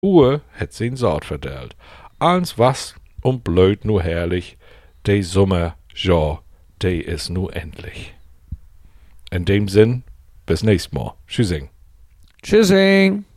Uhr het zijn Saat verteld. Alles was und blöd nur herrlich. De Sommer, ja, de is nu endlich. In dem Sinn, bis nächstes Mal. Tschüssing. Tschüssing.